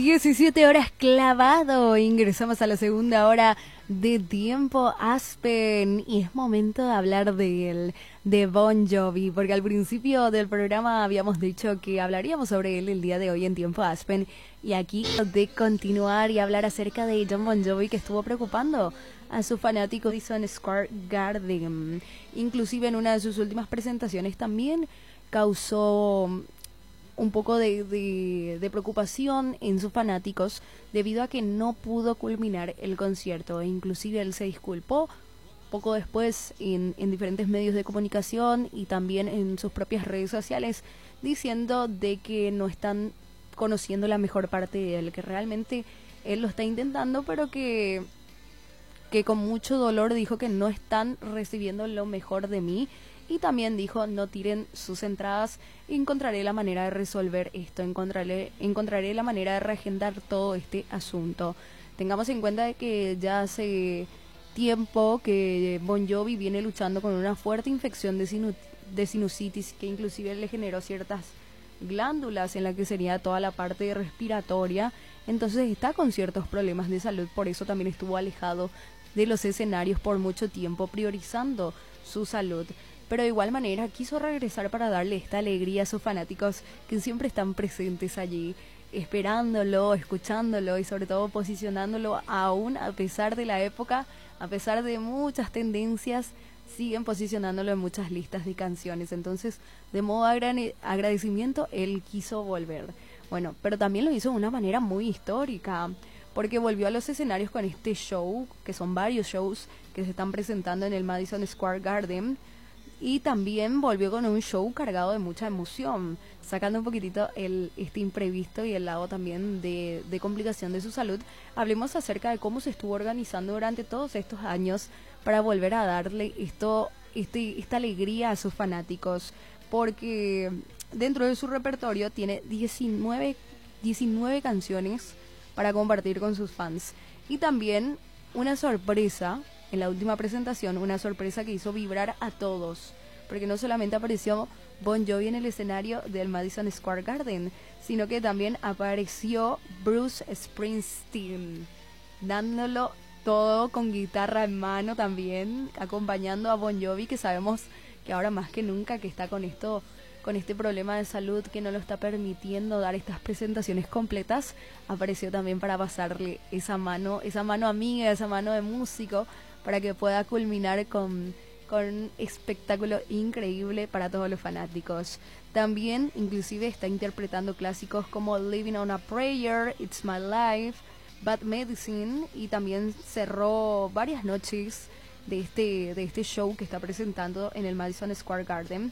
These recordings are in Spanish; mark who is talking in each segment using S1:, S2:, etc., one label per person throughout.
S1: 17 horas clavado. Ingresamos a la segunda hora de Tiempo Aspen y es momento de hablar de Bon Jovi, porque al principio del programa habíamos dicho que hablaríamos sobre él el día de hoy en Tiempo Aspen, y aquí de continuar y hablar acerca de Jon Bon Jovi, que estuvo preocupando a sus fanáticos de Madison Square Garden. Inclusive en una de sus últimas presentaciones también causó un poco de preocupación en sus fanáticos debido a que no pudo culminar el concierto. Inclusive él se disculpó poco después en diferentes medios de comunicación y también en sus propias redes sociales, diciendo de que no están conociendo la mejor parte de él, que realmente él lo está intentando, pero que con mucho dolor dijo que no están recibiendo lo mejor de mí. Y también dijo, no tiren sus entradas, encontraré la manera de resolver esto, encontraré la manera de reagendar todo este asunto. Tengamos en cuenta de que ya hace tiempo que Bon Jovi viene luchando con una fuerte infección de sinusitis, que inclusive le generó ciertas glándulas en la que sería toda la parte respiratoria. Entonces está con ciertos problemas de salud, por eso también estuvo alejado de los escenarios por mucho tiempo, priorizando su salud. Pero de igual manera quiso regresar para darle esta alegría a sus fanáticos que siempre están presentes allí, esperándolo, escuchándolo y sobre todo posicionándolo aún a pesar de la época, a pesar de muchas tendencias, siguen posicionándolo en muchas listas de canciones. Entonces, de modo agradecimiento, él quiso volver. Bueno, pero también lo hizo de una manera muy histórica, porque volvió a los escenarios con este show, que son varios shows que se están presentando en el Madison Square Garden. Y también volvió con un show cargado de mucha emoción, sacando un poquitito este imprevisto y el lado también de complicación de su salud. Hablemos acerca de cómo se estuvo organizando durante todos estos años para volver a darle esta alegría a sus fanáticos, porque dentro de su repertorio tiene 19 canciones para compartir con sus fans. Y también una sorpresa en la última presentación, una sorpresa que hizo vibrar a todos, porque no solamente apareció Bon Jovi en el escenario del Madison Square Garden, sino que también apareció Bruce Springsteen, dándolo todo con guitarra en mano también, acompañando a Bon Jovi, que sabemos que ahora más que nunca que está con este problema de salud que no lo está permitiendo dar estas presentaciones completas. Apareció también para pasarle esa mano amiga, esa mano de músico, para que pueda culminar con un espectáculo increíble para todos los fanáticos. También inclusive está interpretando clásicos como Living on a Prayer, It's My Life, Bad Medicine, y también cerró varias noches de este show que está presentando en el Madison Square Garden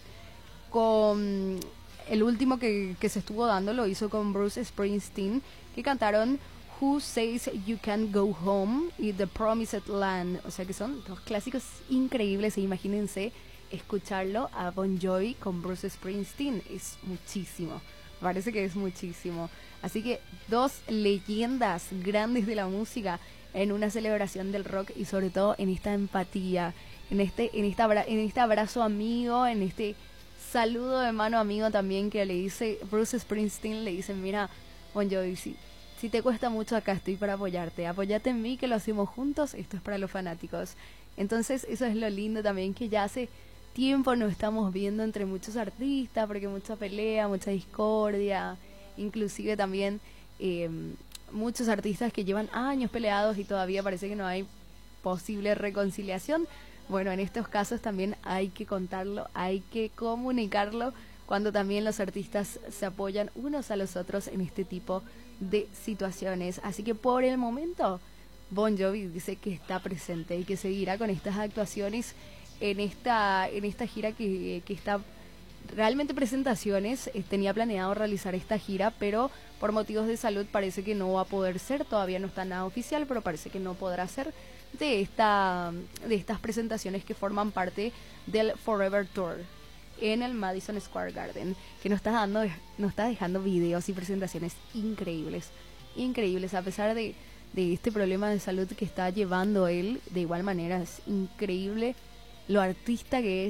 S1: con el último que se estuvo dando. Lo hizo con Bruce Springsteen, que cantaron Who Says You Can't Go Home y The Promised Land. O sea que son dos clásicos increíbles, e imagínense escucharlo a Bon Jovi con Bruce Springsteen. Es muchísimo, parece que es muchísimo. Así que dos leyendas grandes de la música en una celebración del rock, y sobre todo en esta empatía, en este abrazo amigo, en este saludo de mano amigo también que le dice Bruce Springsteen. Le dice, mira Bon Jovi, si te cuesta mucho, acá estoy para apoyarte en mí, que lo hacemos juntos, esto es para los fanáticos. Entonces eso es lo lindo también, que ya hace tiempo nos estamos viendo entre muchos artistas, porque mucha pelea, mucha discordia, inclusive también muchos artistas que llevan años peleados y todavía parece que no hay posible reconciliación. Bueno, en estos casos también hay que contarlo, hay que comunicarlo, cuando también los artistas se apoyan unos a los otros en este tipo de situaciones. Así que por el momento Bon Jovi dice que está presente y que seguirá con estas actuaciones en esta gira que está realmente presentaciones. Tenía planeado realizar esta gira, pero por motivos de salud parece que no va a poder ser. Todavía no está nada oficial, pero parece que no podrá ser de estas presentaciones que forman parte del Forever Tour en el Madison Square Garden, que nos está dejando videos y presentaciones increíbles, a pesar de este problema de salud que está llevando él. De igual manera es increíble lo artista que es,